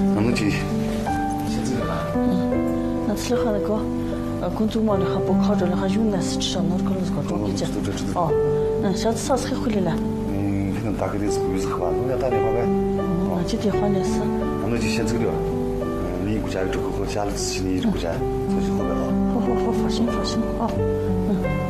那侬就先走了吧。 那吃了哈那个，工作忙的还不靠着了，还有那事吃上那个那个中医去。 知道。 哦，下次啥时候回来了？ 可能大概得是5月10号吧，侬要打电话呗。 那就电话那是。 那侬就先走了。你顾家有这个和家里事情，你顾家，这就好办了。 好，放心啊。